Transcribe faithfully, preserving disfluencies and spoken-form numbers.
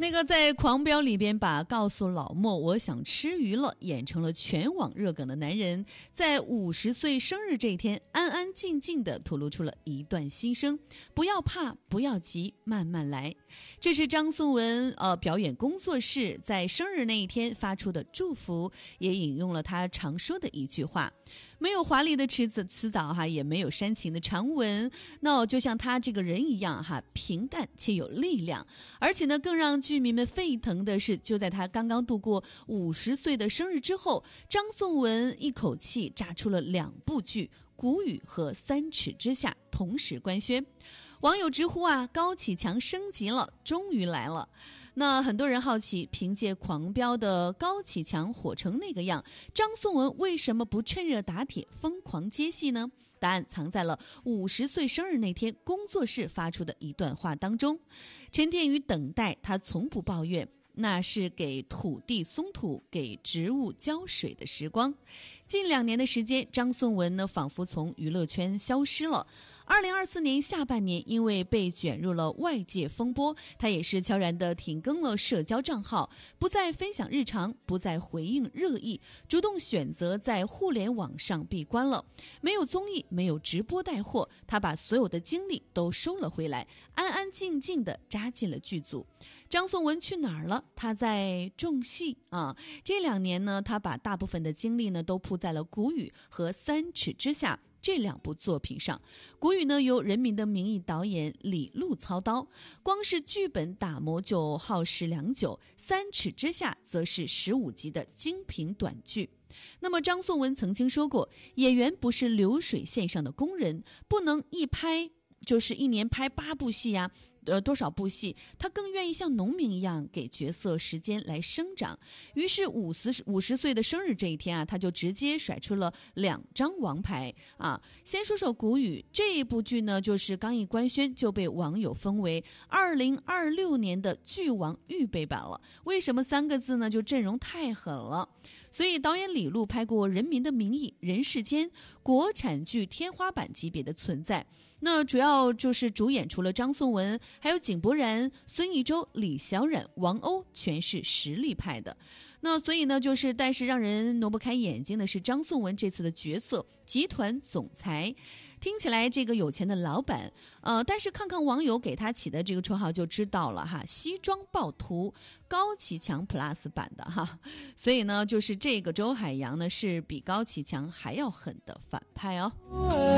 那个在《狂飙》里边把告诉老莫我想吃鱼了演成了全网热梗的男人，在五十岁生日这一天安安静静地吐露出了一段心声：不要怕，不要急，慢慢来。这是张颂文呃表演工作室在生日那一天发出的祝福，也引用了他常说的一句话：没有华丽的词词藻哈，也没有煽情的长文，那就像他这个人一样哈，平淡且有力量。而且呢，更让剧迷们沸腾的是，就在他刚刚度过五十岁的生日之后，张颂文一口气炸出了两部剧《谷雨》和《三尺之下》同时官宣。网友直呼啊，高启强升级了，终于来了。那很多人好奇，凭借《狂飙》的高启强火成那个样，张颂文为什么不趁热打铁疯狂接戏呢？答案藏在了五十岁生日那天工作室发出的一段话当中。沉淀于等待，他从不抱怨，那是给土地松土，给植物浇水的时光。近两年的时间，张颂文呢仿佛从娱乐圈消失了。二零二四年下半年，因为被卷入了外界风波，他也是悄然地停更了社交账号，不再分享日常，不再回应热议，主动选择在互联网上闭关了。没有综艺，没有直播带货，他把所有的精力都收了回来，安安静静地扎进了剧组。张颂文去哪儿了？他在种戏啊。这两年呢，他把大部分的精力呢都扑在了《谷雨》和《三尺之下》这两部作品上。《谷雨》呢由《人民的名义》导演李路操刀，光是剧本打磨就耗时良久，《三尺之下》则是十五集的精品短剧。那么张颂文曾经说过，演员不是流水线上的工人，不能一拍就是一年拍八部戏呀、啊呃，多少部戏，他更愿意像农民一样给角色时间来生长。于是五十五十岁的生日这一天啊，他就直接甩出了两张王牌啊。先说说《谷雨》这一部剧呢，就是刚一官宣就被网友封为二零二六年的剧王预备版了。为什么三个字呢？就阵容太狠了。所以导演李路拍过《人民的名义》《人世间》，国产剧天花板级别的存在。那主要就是主演除了张颂文，还有井柏然、孙艺洲、李小冉、王鸥，全是实力派的。那所以呢，就是但是让人挪不开眼睛的是张颂文这次的角色集团总裁，听起来这个有钱的老板，呃，但是看看网友给他起的这个绰号就知道了哈，西装暴徒，高启强 plus 版的哈。所以呢，就是这个周海洋呢是比高启强还要狠的反派哦。